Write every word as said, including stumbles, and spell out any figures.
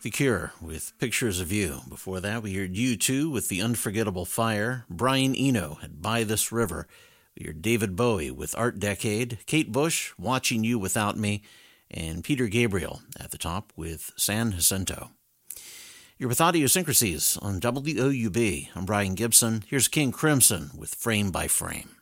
The Cure with Pictures of You. Before that, we heard U two with The Unforgettable Fire. Brian Eno had By This River. We heard David Bowie with Art Decade. Kate Bush, Watching You Without Me. And Peter Gabriel at the top with San Jacinto. You're with Audiosyncrasies on W O U B. I'm Brian Gibson. Here's King Crimson with Frame by Frame.